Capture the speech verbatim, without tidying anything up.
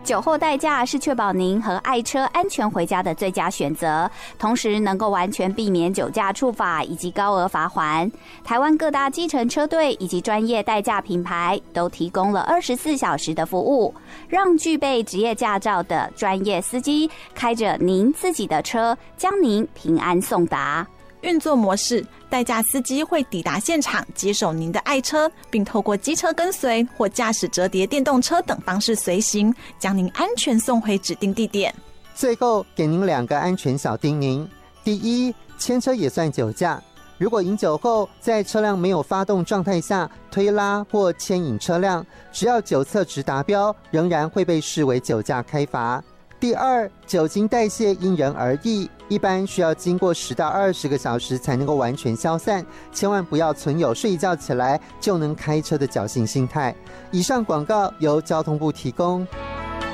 酒后代驾是确保您和爱车安全回家的最佳选择，同时能够完全避免酒驾处罚以及高额罚锾。台湾各大计程车队以及专业代驾品牌都提供了二十四小时的服务，让具备职业驾照的专业司机开着您自己的车，将您平安送达。 运作模式：代驾司机会抵达现场接手您的爱车，并透过机车跟随或驾驶折叠电动车等方式随行，将您安全送回指定地点。 最后给您两个安全小叮咛：第一，牵车也算酒驾，如果饮酒后在车辆没有发动状态下推拉或牵引车辆，只要酒测值达标，仍然会被视为酒驾开罚。第二，酒精代谢因人而异，一般需要经过十到二十个小时才能够完全消散，千万不要存有睡一觉起来就能开车的侥幸心态。以上广告由交通部提供。